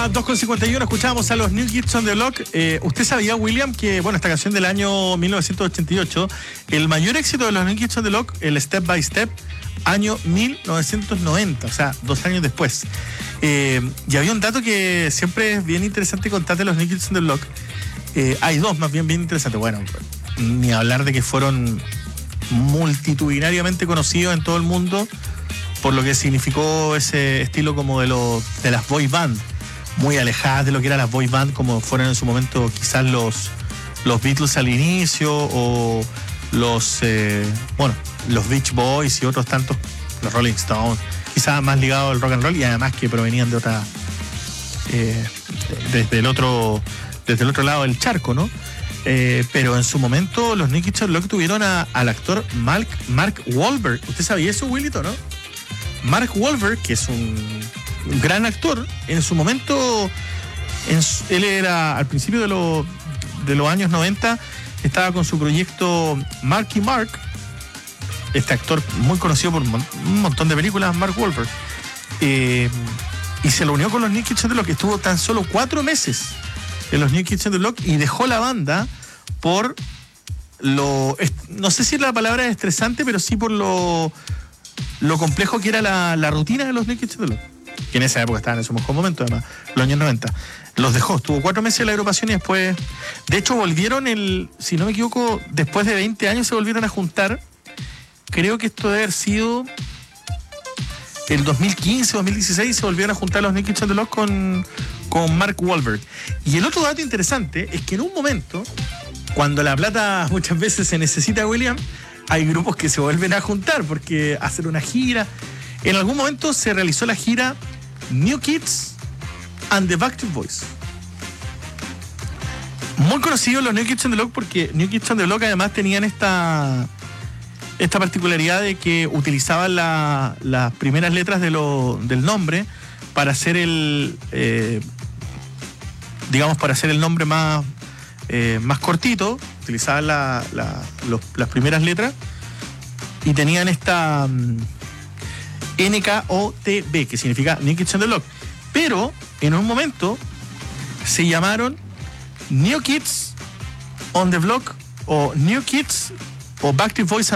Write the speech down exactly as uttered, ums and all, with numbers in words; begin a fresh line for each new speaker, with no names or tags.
las dos con cincuenta y uno escuchábamos a los New Kids on the Block. Eh, ¿Usted sabía, William, que, bueno, esta canción del año mil novecientos ochenta y ocho, el mayor éxito de los New Kids on the Block, el Step by Step, año mil novecientos noventa, o sea, dos años después? Eh, y había un dato que siempre es bien interesante contar de los New Kids on the Block. Eh, hay dos más bien bien interesantes. Bueno, ni hablar de que fueron multitudinariamente conocidos en todo el mundo por lo que significó ese estilo como de, lo, de las boy band, muy alejadas de lo que eran las boy band como fueron en su momento quizás los, los Beatles al inicio o los, eh, bueno, los Beach Boys y otros tantos, los Rolling Stones, quizás más ligados al rock and roll y además que provenían de otra, eh, desde el otro, desde el otro lado del charco, ¿no? Eh, pero en su momento los New Kids on the Block tuvieron a, al actor Mark, Mark Wahlberg. ¿Usted sabía eso, Willito, no? Mark Wahlberg, que es un, un gran actor, en su momento, en su, él era al principio de, lo, de los años noventa, estaba con su proyecto Marky Mark, este actor muy conocido por un montón de películas, Mark Wahlberg, eh, y se lo unió con los New Kids on the Block, que estuvo tan solo cuatro meses en los New Kids on the Block y dejó la banda por lo, no sé si la palabra es estresante, pero sí por lo lo complejo que era la, la rutina de los New Kids on the Block, que en esa época estaban en su mejor momento, además, los años noventa. Los dejó, estuvo cuatro meses en la agrupación y después, de hecho volvieron el, si no me equivoco, después de veinte años se volvieron a juntar. Creo que esto debe haber sido el dos mil quince, dos mil dieciséis, se volvieron a juntar los New Kids on the Block con, con Mark Wahlberg. Y el otro dato interesante es que en un momento, cuando la plata muchas veces se necesita, William, hay grupos que se vuelven a juntar porque hacer una gira. En algún momento se realizó la gira New Kids and the Backstreet Boys. Muy conocidos los New Kids on the Block porque New Kids on the Block además tenían esta, esta particularidad de que utilizaban la, las primeras letras de lo, del nombre para hacer el, eh, digamos, para hacer el nombre más, eh, más cortito. Utilizaban la, la, los, las primeras letras y tenían esta um, N K O T B, que significa New Kids on the Block. Pero en un momento se llamaron New Kids on the Block o New Kids o Backstreet Boys